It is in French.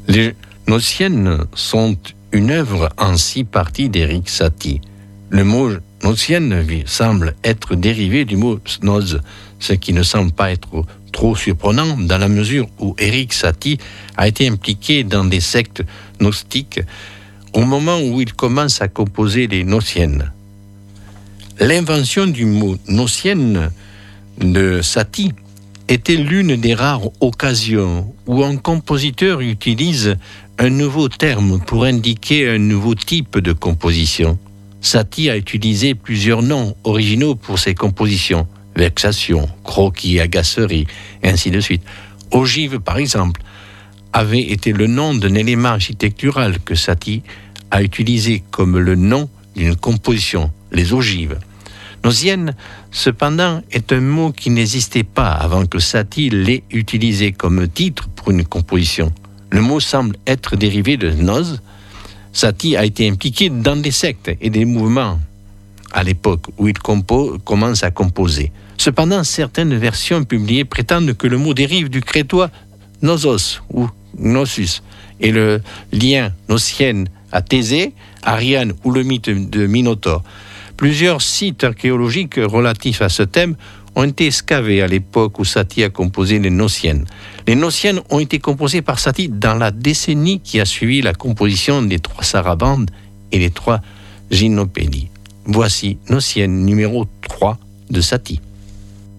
Les Nociennes sont une œuvre en 6 parties d'Éric Satie. Le mot Nocienne semble être dérivé du mot snoz, ce qui ne semble pas être trop surprenant dans la mesure où Éric Satie a été impliqué dans des sectes gnostiques au moment où il commence à composer les Nociennes. L'invention du mot Nocienne de Satie était l'une des rares occasions où un compositeur utilise un nouveau terme pour indiquer un nouveau type de composition. Satie a utilisé plusieurs noms originaux pour ses compositions. Vexation, croquis, agacerie, et ainsi de suite. Ogive, par exemple, avait été le nom d'un élément architectural que Satie a utilisé comme le nom d'une composition, les ogives. Nocienne, cependant, est un mot qui n'existait pas avant que Satie l'ait utilisé comme titre pour une composition. Le mot semble être dérivé de noz. Satie a été impliqué dans des sectes et des mouvements à l'époque où il commence à composer. Cependant, certaines versions publiées prétendent que le mot dérive du crétois nosos ou gnosus et le lien nocienne à Thésée, Ariane ou le mythe de Minotaure. Plusieurs sites archéologiques relatifs à ce thème ont été excavés à l'époque où Satie a composé les Nociennes. Les Nociennes ont été composées par Satie dans la décennie qui a suivi la composition des 3 sarabandes et les 3 gynopédies. Voici Nocienne numéro 3 de Satie.